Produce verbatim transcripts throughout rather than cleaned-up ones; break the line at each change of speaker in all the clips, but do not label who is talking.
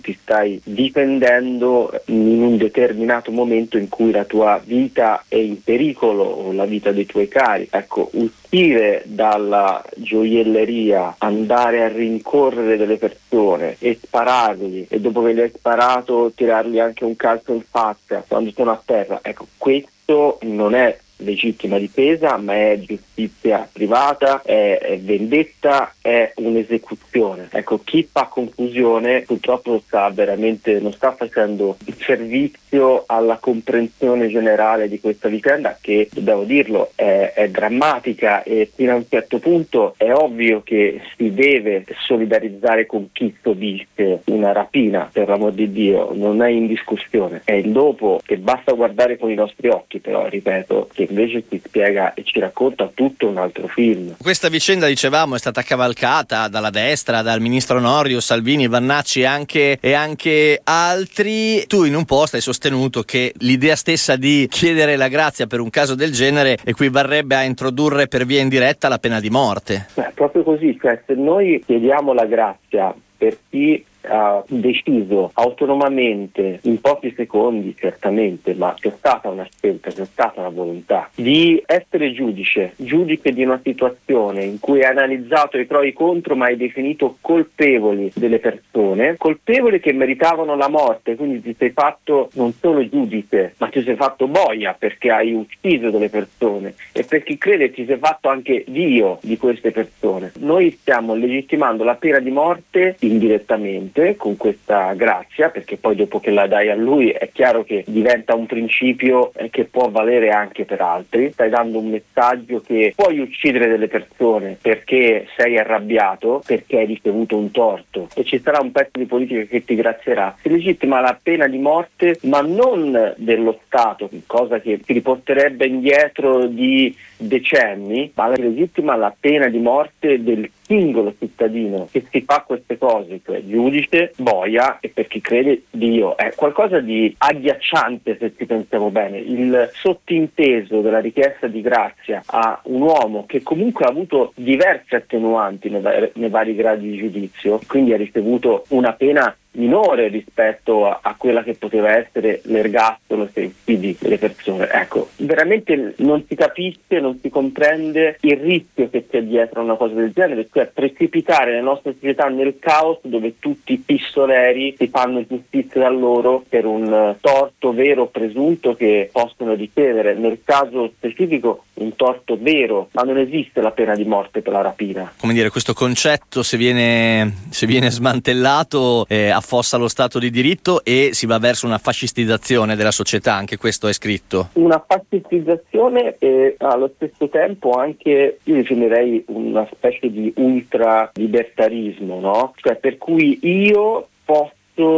ti stai difendendo in un determinato momento in cui la tua vita è in pericolo o la vita dei tuoi cari. Ecco, uscire dalla gioielleria, andare a rincorrere delle persone e sparargli e dopo che gli hai sparato tirargli anche un calcio in faccia quando sono a terra, ecco, questo non è legittima difesa, ma è giustizia privata, è, è vendetta, è un'esecuzione. Ecco, chi fa confusione purtroppo sta veramente non sta facendo il servizio alla comprensione generale di questa vicenda, che, dobbiamo dirlo, è, è drammatica, e fino a un certo punto è ovvio che si deve solidarizzare con chi subisce una rapina, per l'amor di Dio, non è in discussione. È il dopo che basta guardare con i nostri occhi, però ripeto, che invece ci spiega e ci racconta tutto un altro film.
Questa vicenda, dicevamo, è stata cavalcata dalla destra, dal ministro Nordio, Salvini, Vannacci e anche, e anche altri. Tu in un post hai sostenuto che l'idea stessa di chiedere la grazia per un caso del genere equivarrebbe a introdurre per via indiretta la pena di morte.
Beh, proprio così, cioè se noi chiediamo la grazia per chi ha deciso autonomamente, in pochi secondi certamente, ma c'è stata una scelta, c'è stata una volontà di essere giudice, giudice di una situazione in cui hai analizzato i pro e i contro, ma hai definito colpevoli delle persone, colpevoli che meritavano la morte, quindi ti sei fatto non solo giudice, ma ti sei fatto boia perché hai ucciso delle persone, e per chi crede ti sei fatto anche Dio di queste persone. Noi stiamo legittimando la pena di morte indirettamente con questa grazia, perché poi dopo che la dai a lui è chiaro che diventa un principio che può valere anche per altri. Stai dando un messaggio che puoi uccidere delle persone perché sei arrabbiato, perché hai ricevuto un torto, e ci sarà un pezzo di politica che ti grazierà. Si legittima la pena di morte, ma non dello Stato, cosa che ti riporterebbe indietro di decenni, ma la legittima la pena di morte del singolo cittadino che si fa queste cose, cioè giudice, boia e per chi crede Dio. È qualcosa di agghiacciante se ci pensiamo bene. Il sottinteso della richiesta di grazia a un uomo che comunque ha avuto diverse attenuanti nei, vari, nei vari gradi di giudizio, quindi ha ricevuto una pena minore rispetto a, a quella che poteva essere l'ergastolo se uccidi delle persone. Ecco, veramente non si capisce, non si comprende il rischio che c'è dietro a una cosa del genere, cioè precipitare le nostre società nel caos dove tutti i pistoleri si fanno giustizia da loro per un torto vero o presunto che possono ricevere, nel caso specifico un torto vero, ma non esiste la pena di morte per la rapina.
Come dire, questo concetto, se viene, se viene smantellato, eh, affossa lo Stato di diritto e si va verso una fascistizzazione della società, anche questo è scritto.
Una fascistizzazione e allo stesso tempo anche, io definirei una specie di ultralibertarismo, no? Cioè per cui io posso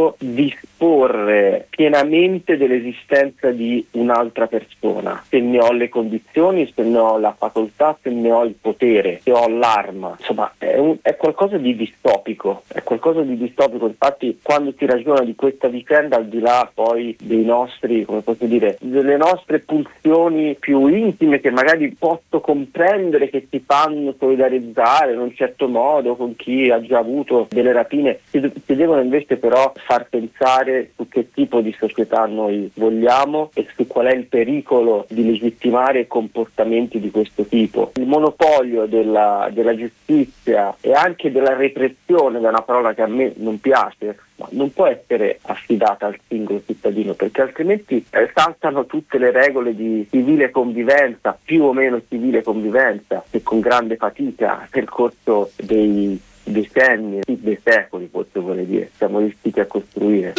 disporre pienamente dell'esistenza di un'altra persona, se ne ho le condizioni, se ne ho la facoltà, se ne ho il potere, se ho l'arma. Insomma, è, un, è qualcosa di distopico, è qualcosa di distopico. Infatti quando si ragiona di questa vicenda, al di là poi dei nostri, come posso dire, delle nostre pulsioni più intime che magari posso comprendere che si fanno solidarizzare in un certo modo con chi ha già avuto delle rapine, si, si devono invece però far pensare su che tipo di società noi vogliamo e su qual è il pericolo di legittimare comportamenti di questo tipo. Il monopolio della, della giustizia e anche della repressione, che è una parola che a me non piace, ma non può essere affidata al singolo cittadino, perché altrimenti eh, saltano tutte le regole di civile convivenza, più o meno civile convivenza, che con grande fatica nel corso dei decenni, dei secoli, forse vorrei dire, siamo riusciti a costruire.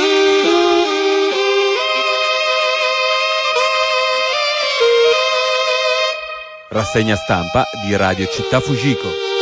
Rassegna stampa di Radio Città Fujiko.